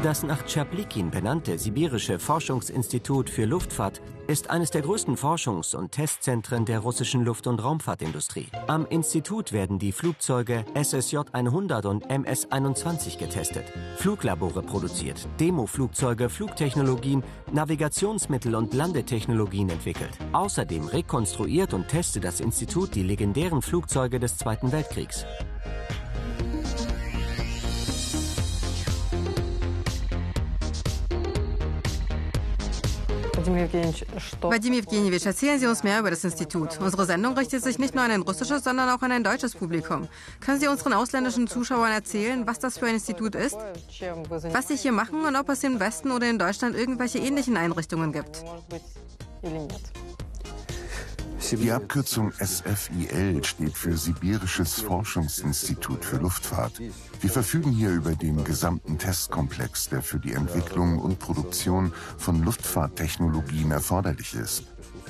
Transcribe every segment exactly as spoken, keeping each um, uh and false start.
Das nach Tschaplikin benannte Sibirische Forschungsinstitut für Luftfahrt ist eines der größten Forschungs- und Testzentren der russischen Luft- und Raumfahrtindustrie. Am Institut werden die Flugzeuge S S J hundert und M S einundzwanzig getestet, Fluglabore produziert, Demoflugzeuge, Flugtechnologien, Navigationsmittel und Landetechnologien entwickelt. Außerdem rekonstruiert und testet das Institut die legendären Flugzeuge des Zweiten Weltkriegs. Vadim Evgenjewitsch, erzählen Sie uns mehr über das Institut. Unsere Sendung richtet sich nicht nur an ein russisches, sondern auch an ein deutsches Publikum. Können Sie unseren ausländischen Zuschauern erzählen, was das für ein Institut ist? Was Sie hier machen und ob es im Westen oder in Deutschland irgendwelche ähnlichen Einrichtungen gibt? Die Abkürzung S F I L steht für Sibirisches Forschungsinstitut für Luftfahrt. Wir verfügen hier über den gesamten Testkomplex, der für die Entwicklung und Produktion von Luftfahrttechnologien erforderlich ist.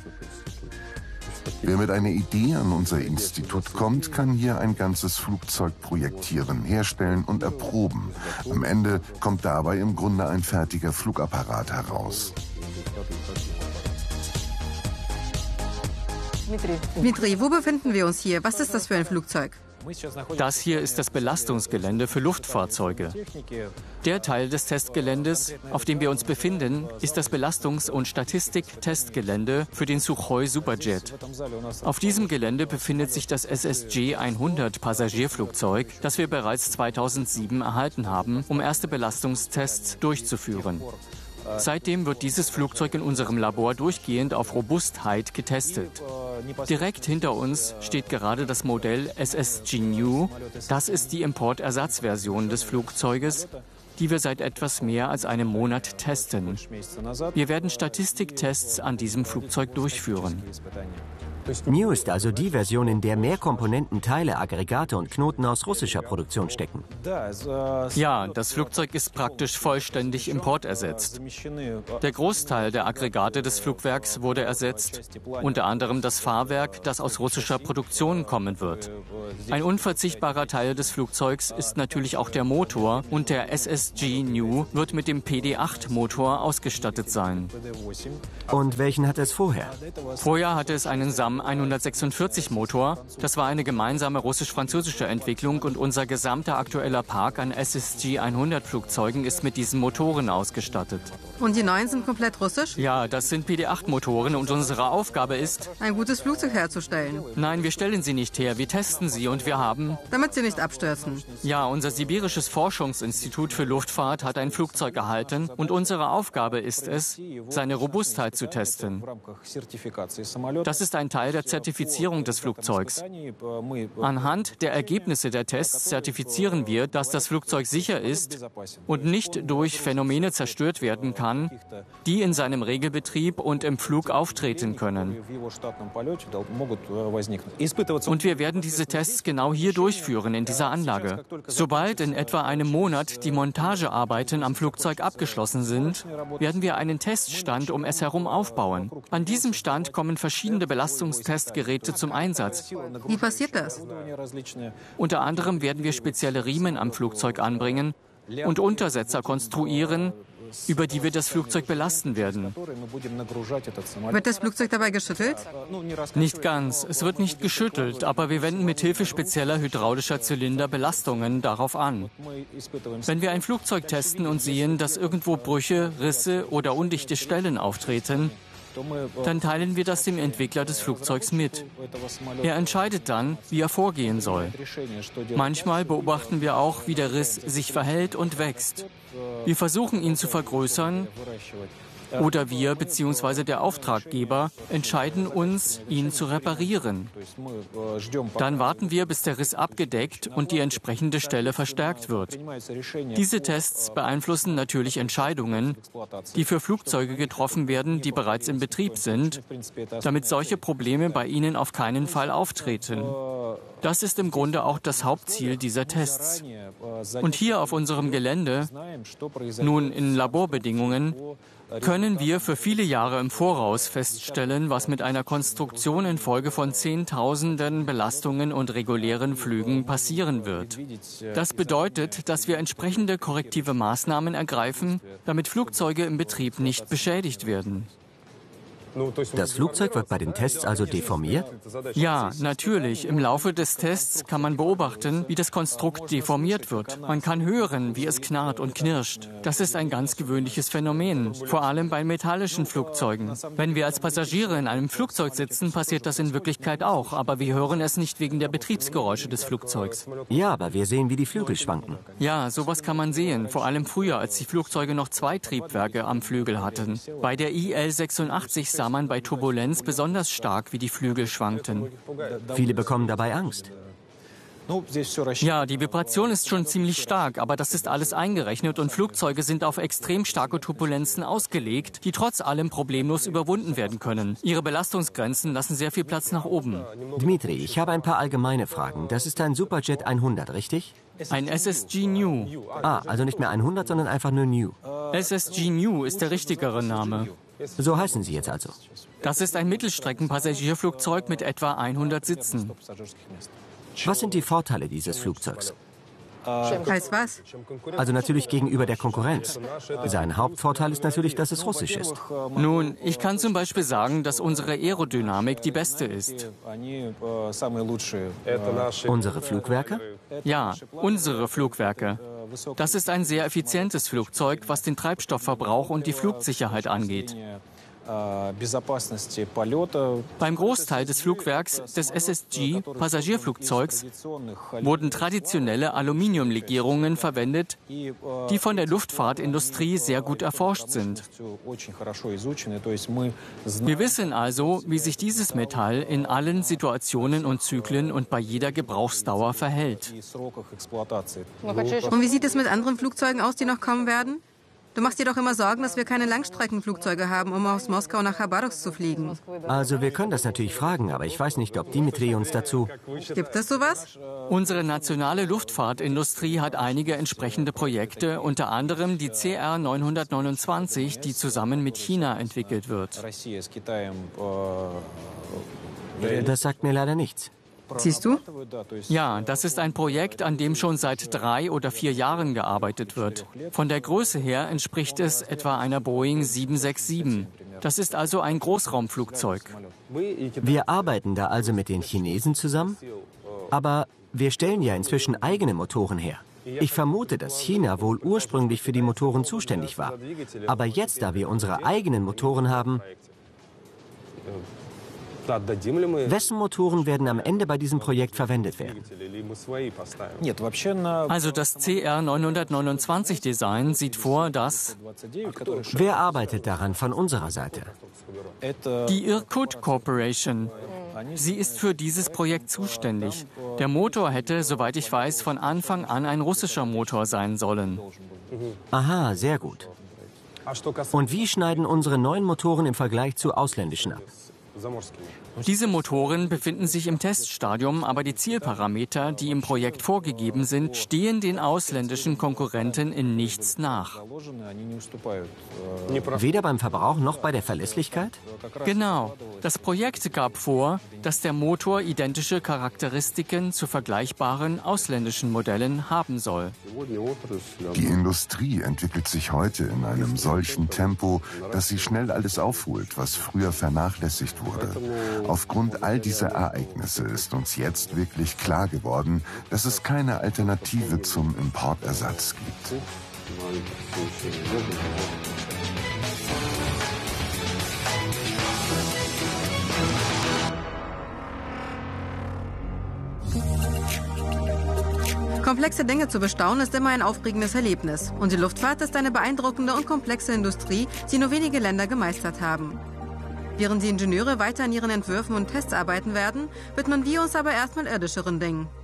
Wer mit einer Idee an unser Institut kommt, kann hier ein ganzes Flugzeug projektieren, herstellen und erproben. Am Ende kommt dabei im Grunde ein fertiger Flugapparat heraus. Dmitri, wo befinden wir uns hier? Was ist das für ein Flugzeug? Das hier ist das Belastungsgelände für Luftfahrzeuge. Der Teil des Testgeländes, auf dem wir uns befinden, ist das Belastungs- und Statistik-Testgelände für den Suchoi Superjet. Auf diesem Gelände befindet sich das S S J hundert Passagierflugzeug, das wir bereits zweitausendsieben erhalten haben, um erste Belastungstests durchzuführen. Seitdem wird dieses Flugzeug in unserem Labor durchgehend auf Robustheit getestet. Direkt hinter uns steht gerade das Modell S S G New. Das ist die Importersatzversion des Flugzeuges, die wir seit etwas mehr als einem Monat testen. Wir werden Statistiktests an diesem Flugzeug durchführen. New ist also die Version, in der mehr Komponenten, Teile, Aggregate und Knoten aus russischer Produktion stecken. Ja, das Flugzeug ist praktisch vollständig importersetzt. Der Großteil der Aggregate des Flugwerks wurde ersetzt, unter anderem das Fahrwerk, das aus russischer Produktion kommen wird. Ein unverzichtbarer Teil des Flugzeugs ist natürlich auch der Motor, und der S S G New wird mit dem P D acht Motor ausgestattet sein. Und welchen hat es vorher? Vorher hatte es einen SAM hundertsechsundvierzig Motor. Das war eine gemeinsame russisch-französische Entwicklung, und unser gesamter aktueller Park an S S G hundert Flugzeugen ist mit diesen Motoren ausgestattet. Und die neuen sind komplett russisch? Ja, das sind P D acht Motoren, und unsere Aufgabe ist, ein gutes Flugzeug herzustellen. Nein, wir stellen sie nicht her, wir testen sie, und wir haben... Damit sie nicht abstürzen. Ja, unser Sibirisches Forschungsinstitut für Luftfahrt hat ein Flugzeug erhalten, und unsere Aufgabe ist es, seine Robustheit zu testen. Das ist ein Teil der Zertifizierung des Flugzeugs. Anhand der Ergebnisse der Tests zertifizieren wir, dass das Flugzeug sicher ist und nicht durch Phänomene zerstört werden kann, die in seinem Regelbetrieb und im Flug auftreten können. Und wir werden diese Tests genau hier durchführen, in dieser Anlage. Sobald in etwa einem Monat die Montagearbeiten am Flugzeug abgeschlossen sind, werden wir einen Teststand um es herum aufbauen. An diesem Stand kommen verschiedene Belastungstestgeräte zum Einsatz. Wie passiert das? Unter anderem werden wir spezielle Riemen am Flugzeug anbringen und Untersetzer konstruieren, über die wir das Flugzeug belasten werden. Wird das Flugzeug dabei geschüttelt? Nicht ganz. Es wird nicht geschüttelt, aber wir wenden mit Hilfe spezieller hydraulischer Zylinder Belastungen darauf an. Wenn wir ein Flugzeug testen und sehen, dass irgendwo Brüche, Risse oder undichte Stellen auftreten, dann teilen wir das dem Entwickler des Flugzeugs mit. Er entscheidet dann, wie er vorgehen soll. Manchmal beobachten wir auch, wie der Riss sich verhält und wächst. Wir versuchen, ihn zu vergrößern, oder wir bzw. der Auftraggeber entscheiden uns, ihn zu reparieren. Dann warten wir, bis der Riss abgedeckt und die entsprechende Stelle verstärkt wird. Diese Tests beeinflussen natürlich Entscheidungen, die für Flugzeuge getroffen werden, die bereits in Betrieb sind, damit solche Probleme bei ihnen auf keinen Fall auftreten. Das ist im Grunde auch das Hauptziel dieser Tests. Und hier auf unserem Gelände, nun in Laborbedingungen, können wir für viele Jahre im Voraus feststellen, was mit einer Konstruktion infolge von Zehntausenden Belastungen und regulären Flügen passieren wird. Das bedeutet, dass wir entsprechende korrektive Maßnahmen ergreifen, damit Flugzeuge im Betrieb nicht beschädigt werden. Das Flugzeug wird bei den Tests also deformiert? Ja, natürlich. Im Laufe des Tests kann man beobachten, wie das Konstrukt deformiert wird. Man kann hören, wie es knarrt und knirscht. Das ist ein ganz gewöhnliches Phänomen, vor allem bei metallischen Flugzeugen. Wenn wir als Passagiere in einem Flugzeug sitzen, passiert das in Wirklichkeit auch, aber wir hören es nicht wegen der Betriebsgeräusche des Flugzeugs. Ja, aber wir sehen, wie die Flügel schwanken. Ja, sowas kann man sehen, vor allem früher, als die Flugzeuge noch zwei Triebwerke am Flügel hatten. Bei der I L sechsundachtzig sah man bei Turbulenz besonders stark, wie die Flügel schwankten. Viele bekommen dabei Angst. Ja, die Vibration ist schon ziemlich stark, aber das ist alles eingerechnet und Flugzeuge sind auf extrem starke Turbulenzen ausgelegt, die trotz allem problemlos überwunden werden können. Ihre Belastungsgrenzen lassen sehr viel Platz nach oben. Dmitri, ich habe ein paar allgemeine Fragen. Das ist ein Superjet hundert, richtig? Ein S S G New. Ah, also nicht mehr hundert, sondern einfach nur New. S S G New ist der richtigere Name. So heißen sie jetzt also. Das ist ein Mittelstreckenpassagierflugzeug mit etwa hundert Sitzen. Was sind die Vorteile dieses Flugzeugs? Heißt was? Also natürlich gegenüber der Konkurrenz. Sein Hauptvorteil ist natürlich, dass es russisch ist. Nun, ich kann zum Beispiel sagen, dass unsere Aerodynamik die beste ist. Unsere Flugwerke? Ja, unsere Flugwerke. Das ist ein sehr effizientes Flugzeug, was den Treibstoffverbrauch und die Flugsicherheit angeht. Beim Großteil des Flugwerks des S S G Passagierflugzeugs wurden traditionelle Aluminiumlegierungen verwendet, die von der Luftfahrtindustrie sehr gut erforscht sind. Wir wissen also, wie sich dieses Metall in allen Situationen und Zyklen und bei jeder Gebrauchsdauer verhält. Und wie sieht es mit anderen Flugzeugen aus, die noch kommen werden? Du machst dir doch immer Sorgen, dass wir keine Langstreckenflugzeuge haben, um aus Moskau nach Chabarovsk zu fliegen. Also wir können das natürlich fragen, aber ich weiß nicht, ob Dmitri uns dazu... Gibt es sowas? Unsere nationale Luftfahrtindustrie hat einige entsprechende Projekte, unter anderem die C R neunhundertneunundzwanzig, die zusammen mit China entwickelt wird. Das sagt mir leider nichts. Siehst du? Ja, das ist ein Projekt, an dem schon seit drei oder vier Jahren gearbeitet wird. Von der Größe her entspricht es etwa einer Boeing sieben sechs sieben. Das ist also ein Großraumflugzeug. Wir arbeiten da also mit den Chinesen zusammen? Aber wir stellen ja inzwischen eigene Motoren her. Ich vermute, dass China wohl ursprünglich für die Motoren zuständig war. Aber jetzt, da wir unsere eigenen Motoren haben... Wessen Motoren werden am Ende bei diesem Projekt verwendet werden? Also das C R neunhundertneunundzwanzig Design sieht vor, dass... Wer arbeitet daran von unserer Seite? Die Irkut Corporation. Sie ist für dieses Projekt zuständig. Der Motor hätte, soweit ich weiß, von Anfang an ein russischer Motor sein sollen. Aha, sehr gut. Und wie schneiden unsere neuen Motoren im Vergleich zu ausländischen ab? Diese Motoren befinden sich im Teststadium, aber die Zielparameter, die im Projekt vorgegeben sind, stehen den ausländischen Konkurrenten in nichts nach. Weder beim Verbrauch noch bei der Verlässlichkeit? Genau. Das Projekt gab vor, dass der Motor identische Charakteristiken zu vergleichbaren ausländischen Modellen haben soll. Die Industrie entwickelt sich heute in einem solchen Tempo, dass sie schnell alles aufholt, was früher vernachlässigt wurde. Aufgrund all dieser Ereignisse ist uns jetzt wirklich klar geworden, dass es keine Alternative zum Importersatz gibt. Komplexe Dinge zu bestaunen ist immer ein aufregendes Erlebnis. Und die Luftfahrt ist eine beeindruckende und komplexe Industrie, die nur wenige Länder gemeistert haben. Während die Ingenieure weiter an ihren Entwürfen und Tests arbeiten werden, widmen wir uns aber erstmal irdischeren Dingen.